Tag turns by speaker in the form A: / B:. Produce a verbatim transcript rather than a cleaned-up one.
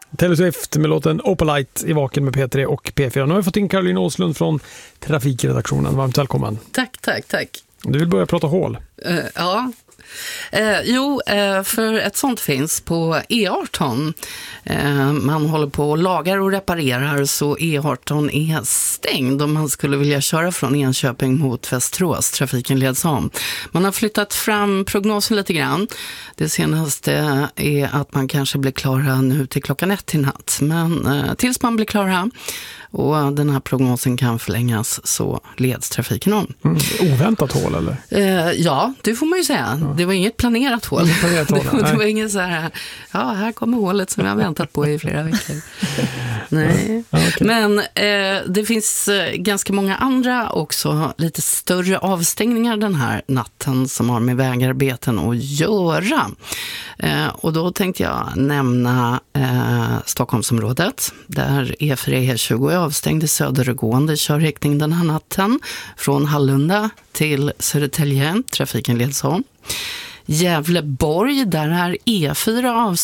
A: Taylor Swift med låten Opalite i Vaken med P tre och P fyra. Nu har vi fått in Caroline Åslund från Trafikredaktionen. Varmt välkommen.
B: Tack, tack, tack.
A: Du vill börja prata hål.
B: Uh, ja. Eh, jo, eh, för ett sånt finns på E arton. Eh, man håller på och lagar och reparerar, så E arton är stängd om man skulle vilja köra från Enköping mot Västerås. Trafiken leds om. Man har flyttat fram prognosen lite grann. Det senaste är att man kanske blir klara nu till klockan ett i natt. Men eh, tills man blir klara, och den här prognosen kan förlängas, så leds trafiken om.
A: Mm, oväntat hål eller?
B: Eh, ja, det får man ju säga. Ja. Det var inget planerat hål.
A: Inget planerat hål,
B: det, det var inget så här, ja, här kommer hålet som jag har väntat på i flera veckor. Nej. Ja, okay. Men eh, det finns eh, ganska många andra också, lite större avstängningar den här natten som har med vägarbeten att göra. Eh, och då tänkte jag nämna eh, Stockholmsområdet, där E fyra E tjugo är avstängd i södergående körriktning den här natten från Hallunda till Södertälje. Trafiken leds om. Gävleborg, där är E fyra avstängd